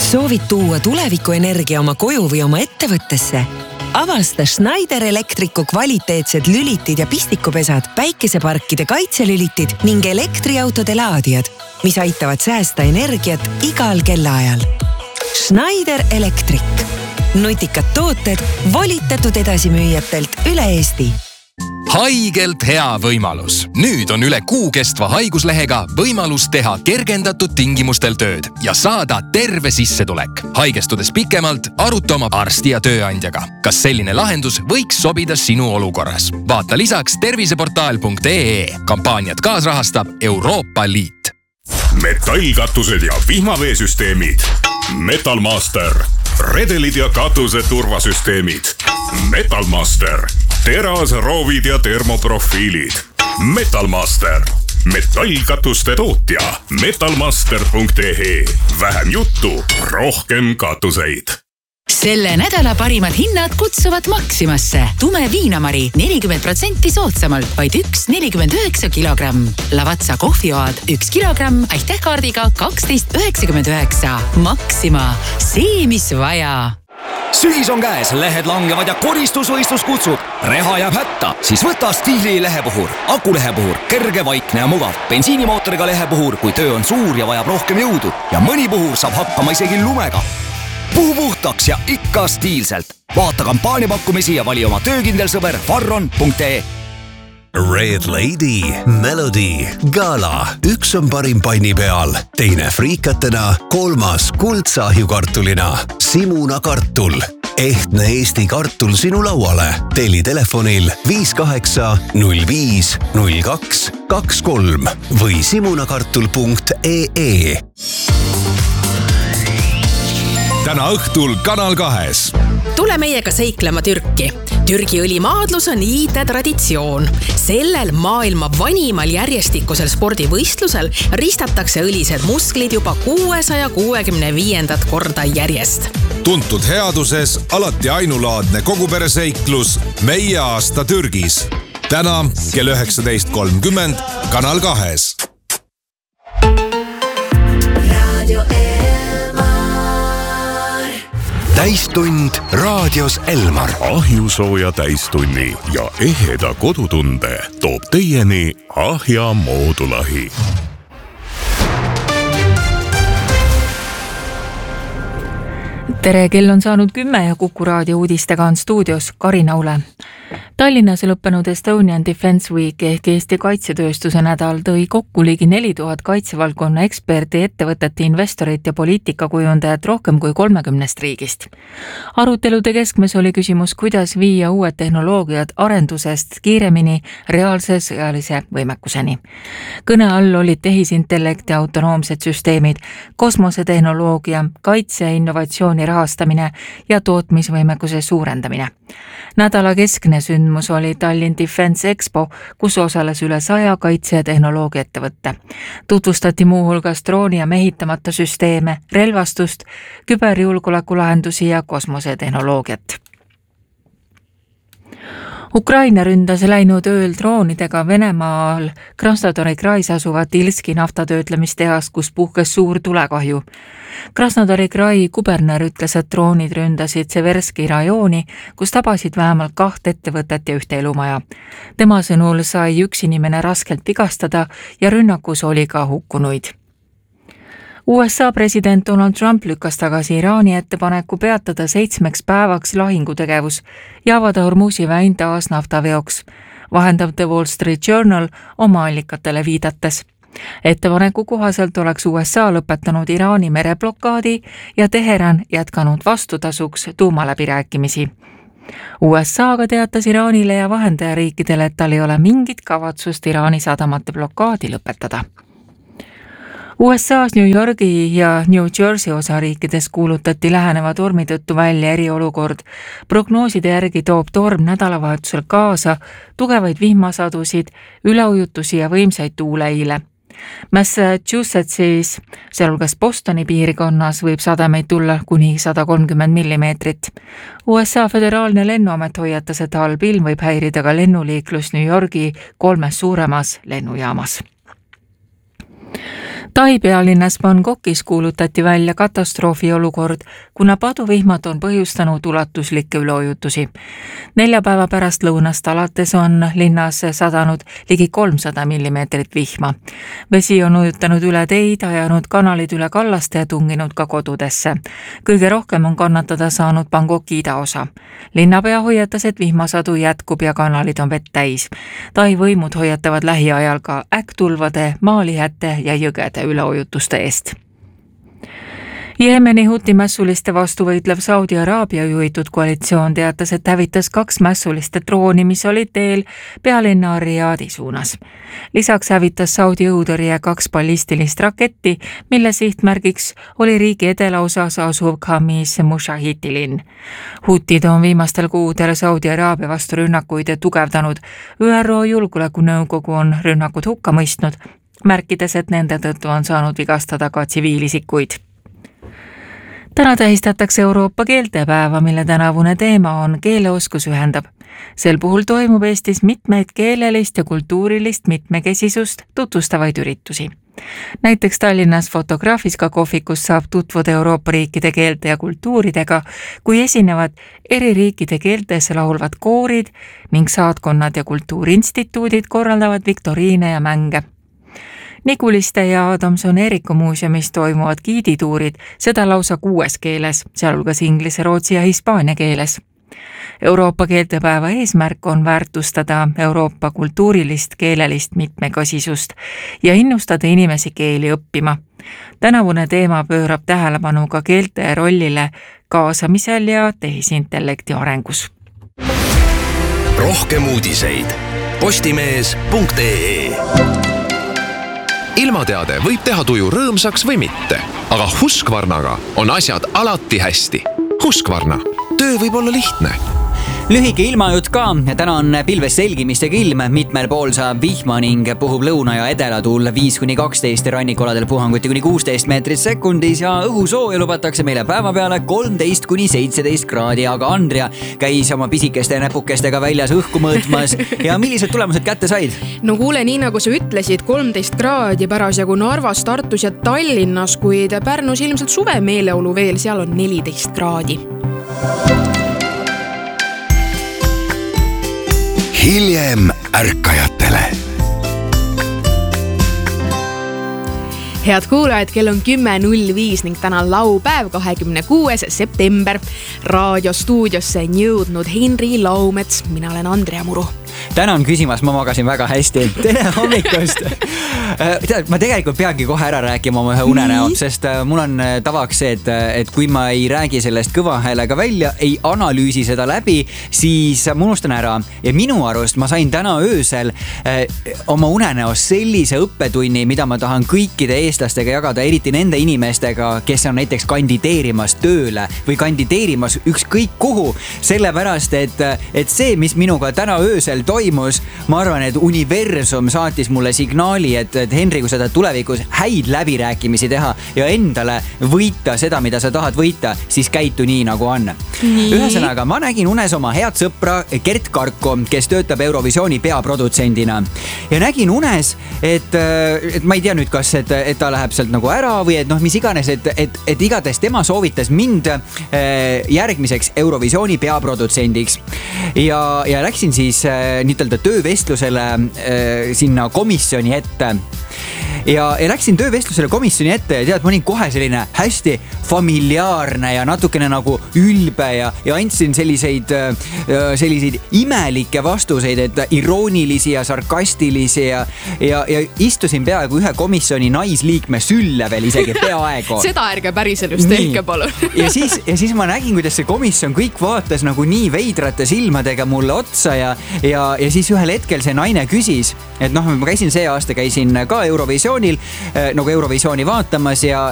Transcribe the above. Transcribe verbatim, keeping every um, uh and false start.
Soovid tuua tulevikuenergia oma koju või oma ettevõttesse? Avasta Schneider Electricu kvaliteetsed lülitid ja pistikupesad, päikeseparkide kaitselülitid ning elektriautode laadijad, mis aitavad säästa energiat igal kellaajal. Schneider Electric. Nutikad tooted volitatud edasimüüjatelt üle Eesti. Haigelt hea võimalus. Nüüd on üle kuu kestva haiguslehega võimalus teha kergendatud tingimustel tööd ja saada terve sissetulek. Haigestudes pikemalt, aruta oma arsti ja tööandjaga. Kas selline lahendus võiks sobida sinu olukorras? Vaata lisaks terviseportaal punkt ee. Kampaaniat kaasrahastab Euroopa Liit. Metallkatused ja vihmaveesüsteemid. Metalmaster. Redelid ja katuse turvasüsteemid. Metalmaster. Teras, roovid ja termoprofiilid. Metalmaster. Metallkatuste tootja. metalmaster punkt ee. Vähem juttu, rohkem katuseid. Selle nädala parimad hinnad kutsuvad Maximasse. Tume viinamari nelikümmend protsenti soodsamalt, vaid üks nelikümmend üheksa kilogramm. Lavatsa kohvioad üks kilogramm, aitähkaardiga kaksteist üheksakümmend üheksa. Maxima, see mis vaja. Sügis on käes, lehed langevad ja koristusvõistlus kutsub. Reha jääb hätta, siis võta Stiili lehepuhur. Akulehepuhur, kerge, vaikne ja mugav. Bensiinimootoriga lehepuhur, kui töö on suur ja vajab rohkem jõudu. Ja mõni puhur saab hakkama isegi lumega. Puhu puhtaks ja ikka stiilselt. Vaata kampaaniapakkumisi ja vali oma töökindel sõber farron punkt ee. Red Lady, Melody, Gala. Üks on parim panni peal, teine friikatena, kolmas kuldsahjukartulina. Simuna kartul. Ehtne Eesti kartul sinu lauale. Telli telefonil viis kaheksa null viis null kaks kaks kolm või simunakartul punkt ee. Täna õhtul Kanal kahes. Tule meiega seiklema Türki. Türgi õlimaadlus on iide traditsioon. Sellel maailma vanimal järjestikusel spordivõistlusel ristatakse õlised musklid juba kuuesaja kuuekümne viiendat korda järjest. Tuntud headuses alati ainulaadne kogupereseiklus Meie aasta Türgis. Täna kell üheksateist kolmkümmend Kanal kahes. Täistund raadios Elmar. Ahjusooja täistunni ja eheda kodutunde toob teieni Ahja moodulahi. Tere, kell on saanud kümme ja Kuku raadio uudistega on stuudios Karina Ule. Tallinnas lõppenud Estonian Defense Week ehk Eesti kaitsetööstuse nädal tõi kokku ligi neli tuhat kaitsevaldkonna eksperti, ettevõtete, investorit ja poliitikakujundajat rohkem kui kolmekümnest riigist. Arutelude keskmes oli küsimus, kuidas viia uued tehnoloogiad arendusest kiiremini reaalse sõjalise võimekuseni. Kõne all olid tehisintellekt ja autonoomsed süsteemid, kosmosetehnoloogia, kaitse ja innovatsiooni rahastamine ja tootmisvõimekuse suurendamine. Nädala keskne sündmus oli Tallinn Defense Expo, kus osales üle saja kaitse- ja tehnoloogia ettevõtte. Tutvustati muu hulgas drooni ja mehitamata süsteeme, relvastust, küberjulgeolekulahendusi ja kosmosetehnoloogiat. Ukraina ründas läinud ööl droonidega Venemaal Krasnodari krais asuvat Ilski naftatöötlemistehast, kus puhkes suur tulekahju. Krasnodari krai kuberner ütles, et droonid ründasid Severski rajooni, kus tabasid vähemalt kaht ettevõtet ja ühte elumaja. Tema sõnul sai üks inimene raskelt vigastada ja rünnakus oli ka hukkunuid. U S A president Donald Trump lükkas tagasi Iraani ettepaneku peatada seitsmeks päevaks lahingutegevus ja avada Hormuzi väin taas naftaveoks, vahendab The Wall Street Journal oma allikatele viidates. Ettepaneku kohaselt oleks U S A lõpetanud Iraani mereblokaadi ja Teheran jätkanud vastutasuks tuumaläbirääkimisi. U S A aga teatas Iraanile ja vahendajariikidele, et tal ei ole mingit kavatsust Iraani sadamate blokaadi lõpetada. U S A's New Yorgi ja New Jersey osariikides kuulutati läheneva tormi tõttu välja eriolukord. Prognooside järgi toob torm nädalavahetusel kaasa tugevaid vihmasadusid, üleujutusi ja võimsaid tuuleile. Massachusettsis, sealhulgas Bostoni piirkonnas, võib sademeid tulla kuni sada kolmkümmend millimeetrit. U S A föderaalne lennuamet hoiatas, et halb ilm võib häirida ka lennuliiklus New Yorgi kolmes suuremas lennujaamas. Tai pealinnas Bangkokis kuulutati välja katastroofiolukord, kuna paduvihmad on põhjustanud ulatuslikke üleujutusi. Nelja päeva pärast lõunast alates on linnas sadanud ligi kolmsada millimeetrit vihma. Vesi on ujutanud üle teid, ajanud kanalid üle kallaste ja tunginud ka kodudesse. Kõige rohkem on kannatada saanud Bangkoki idaosa. Linnapea hoiatas, et vihmasadu jätkub ja kanalid on vett täis. Tai võimud hoiatavad lähiajal ka äkkutulvade, maalihätte ja jõgede üleujutuste eest. Jeemeni huti mässuliste vastu võitlev Saudi Araabia juhitud koalitsioon teatas, et hävitas kaks mässuliste drooni, mis olid teel pealinna Riadi suunas. Lisaks hävitas Saudi õhutõrje kaks ballistilist raketti, mille sihtmärgiks oli riigi edelaosas asuv Khamis Mushahiti linn. Hutid on viimastel kuudel Saudi Araabia vastu rünnakuid tugevdanud. Ü R O julgeolekunõukogu on rünnakud hukka mõistnud, märkides, et nende tõttu on saanud vigastada ka tsiviilisikuid. Täna tähistatakse Euroopa keeltepäeva, mille tänavune teema on keeleoskus ühendab. Sel puhul toimub Eestis mitmeid keelelist ja kultuurilist mitmekesisust tutvustavaid üritusi. Näiteks Tallinnas Fotograafiska kohvikus saab tutvuda Euroopa riikide keelte ja kultuuridega, kui esinevad eri riikide keeltes laulvad koorid ning saatkonnad ja kultuuriinstituudid korraldavad viktoriine ja mänge. Nikuliste ja Adamson Eeriku muuseumis toimuvad giidituurid, seda lausa kuues keeles, sealhulgas inglise, rootsi ja hispaania keeles. Euroopa keeltepäeva eesmärk on väärtustada Euroopa kultuurilist keelelist mitmekesisust ja innustada inimesi keeli õppima. Tänavune teema pöörab tähelepanu ka keelte rollile kaasamisel ja tehisintellekti arengus. Rohkem uudiseid postimees punkt ee. Ilmateade võib teha tuju rõõmsaks või mitte, aga Husqvarnaga on asjad alati hästi. Husqvarna, töö võib olla lihtne. Lühike ilmajutt ka, täna on pilves selgimistega ilm, mitmel pool saab vihma ning puhub lõuna ja edelatuul viis kuni kaksteist rannikoladel puhanguti kuni kuusteist meetrit sekundis ja õhusooja lubatakse meile päeva peale kolmteist kuni seitseteist kraadi, aga Andrea käis oma pisikeste näpukestega väljas õhku mõõtmas ja millised tulemused kätte said? No kuule, nii nagu sa ütlesid, kolmteist kraadi parasjagu Narvas, Tartus ja Tallinnas, kuid Pärnus ilmselt suve meeleolu veel, seal on neliteist kraadi. Hiljem ärkajatele. Head kuulajad, kell on kümme null viis ning täna laupäev kahekümne kuues september. Raadiostuudiosse on jõudnud Henri Laumets, mina olen Andrea Muru. Tänan küsimas, ma magasin väga hästi. Tere hommikust! Tead, ma tegelikult peangi kohe ära rääkima oma ühe unenäo, sest mul on tavaks see, et, et kui ma ei räägi sellest kõva häälega välja, ei analüüsi seda läbi, siis ma unustan ära. Ja minu arust ma sain täna öösel eh, oma unenäos sellise õppetunni, mida ma tahan kõikide eestlastega jagada, eriti nende inimestega, kes on näiteks kandideerimas tööle või kandideerimas ükskõik kuhu, sellepärast, et, et see, mis minuga täna öösel toimus, ma arvan, et universum saatis mulle signaali, et, et Henri, kui sa tahad tulevikus häid läbirääkimisi teha ja endale võita seda, mida sa tahad võita, siis käitu nii, nagu on. Nii. Ühesõnaga, ma nägin unes oma head sõpra Gert Karko, kes töötab Eurovisiooni peaprodutsendina. Ja nägin unes, et, et ma ei tea nüüd, kas et, et ta läheb sealt nagu ära või et noh, mis iganes, et, et, et igatahes tema soovitas mind järgmiseks Eurovisiooni peaprodutsendiks. Ja, ja läksin siis niitelda töövestlusele sinna komisjoni ette. Ja, ja läksin töövestlusele komisjoni ette ja tead, ma olin kohe selline hästi familiaarne ja natukene nagu ülbe ja, ja andsin selliseid, selliseid imelikke vastuseid, et iroonilisi ja sarkastilisi ja, ja, ja istusin peaaegu ühe komisjoni naisliikme sülle veel isegi peaaegu. Seda ärge päriselust tehke, palun. ja, siis, ja siis ma nägin, kuidas see komisjon kõik vaatas nagu nii veidrate silmadega mulle otsa ja, ja, ja siis ühel hetkel see naine küsis, et noh, ma käisin see aasta, käisin ka Eurovisioonil, nagu Eurovisiooni vaatamas ja,